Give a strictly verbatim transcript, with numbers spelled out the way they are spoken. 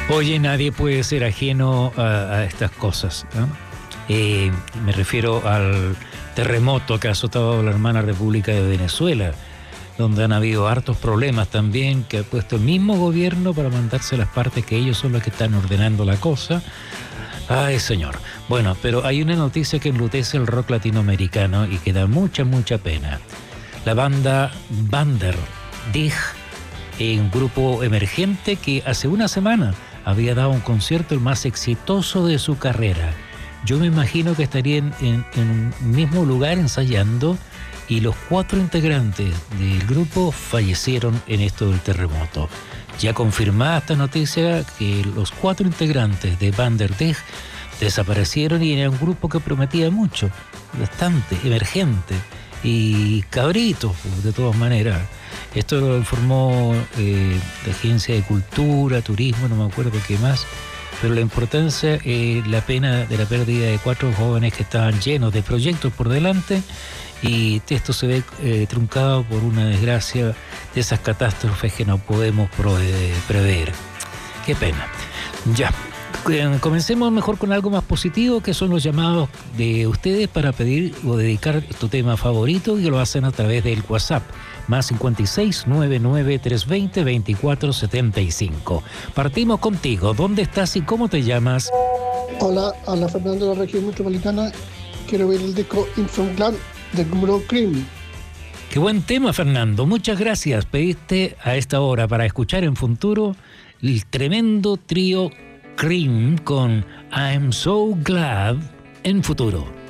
Oye, nadie puede ser ajeno a, a estas cosas, ¿no? Eh, me refiero al terremoto que ha azotado a la hermana República de Venezuela, donde han habido hartos problemas también, que ha puesto el mismo gobierno para mandarse las partes que ellos son los que están ordenando la cosa. Ay, señor. Bueno, pero hay una noticia que enlutece el rock latinoamericano y que da mucha, mucha pena. La banda Vander Dig, un grupo emergente que hace una semana había dado un concierto el más exitoso de su carrera. Yo me imagino que estarían en, en un mismo lugar ensayando y los cuatro integrantes del grupo fallecieron en esto del terremoto. Ya confirmada esta noticia que los cuatro integrantes de Vander Dig desaparecieron y era un grupo que prometía mucho, bastante emergente y cabrito de todas maneras. Esto lo informó eh, la Agencia de Cultura, Turismo, no me acuerdo qué más, pero la importancia, eh, la pena de la pérdida de cuatro jóvenes que estaban llenos de proyectos por delante, y esto se ve eh, truncado por una desgracia de esas catástrofes que no podemos prever. Qué pena. Ya, comencemos mejor con algo más positivo, que son los llamados de ustedes para pedir o dedicar tu tema favorito, y lo hacen a través del WhatsApp, más cincuenta y seis, noventa y nueve, trescientos veinte, veinticuatro setenta y cinco. Partimos contigo. ¿Dónde estás y cómo te llamas? Hola, habla Fernando de la región metropolitana. Quiero ver el disco Inframuclan del número Cream. Qué buen tema, Fernando. Muchas gracias. Pediste a esta hora para escuchar en futuro el tremendo trío Cream con I'm So Glad en futuro.